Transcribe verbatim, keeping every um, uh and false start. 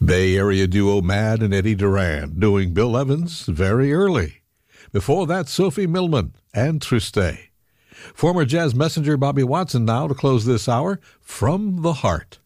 Bay Area duo Mad and Eddie Duran doing Bill Evans very early. Before that, Sophie Millman and Triste. Former jazz messenger Bobby Watson now to close this hour, From the Heart.